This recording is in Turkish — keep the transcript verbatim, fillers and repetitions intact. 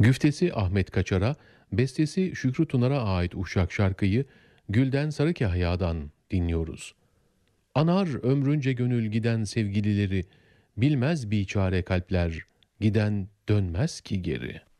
Güftesi Ahmet Kaçar'a, bestesi Şükrü Tunar'a ait Uşak şarkıyı Gülden Sarıkahya'dan dinliyoruz. Anar ömrünce gönül giden sevgilileri, bilmez biçare kalpler, giden dönmez ki geri.